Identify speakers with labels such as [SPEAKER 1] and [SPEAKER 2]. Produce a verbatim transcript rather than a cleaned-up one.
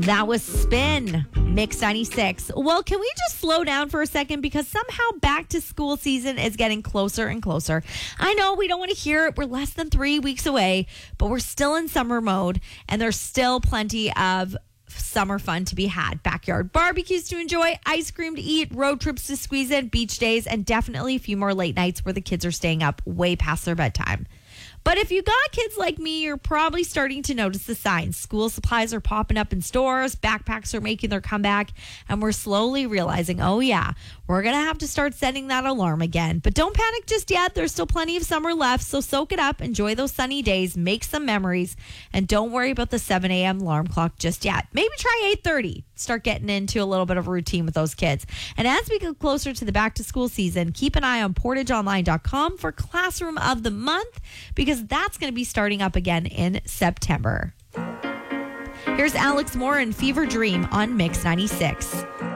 [SPEAKER 1] That was Spin, Mix ninety-six. Well, can we just slow down for a second? Because somehow back to school season is getting closer and closer. I know we don't want to hear it. We're less than three weeks away, but we're still in summer mode, and there's still plenty of summer fun to be had. Backyard barbecues to enjoy, ice cream to eat, road trips to squeeze in, beach days, and definitely a few more late nights where the kids are staying up way past their bedtime. But if you got kids like me, you're probably starting to notice the signs. School supplies are popping up in stores, backpacks are making their comeback, and we're slowly realizing, oh yeah, we're going to have to start setting that alarm again. But don't panic just yet. There's still plenty of summer left, so soak it up, enjoy those sunny days, make some memories, and don't worry about the seven a.m. alarm clock just yet. Maybe try eight thirty. Start getting into a little bit of a routine with those kids. And as we get closer to the back to school season, keep an eye on portage online dot com for Classroom of the Month, because that's going to be starting up again in September. Here's Alex Moore and Fever Dream on Mix ninety-six.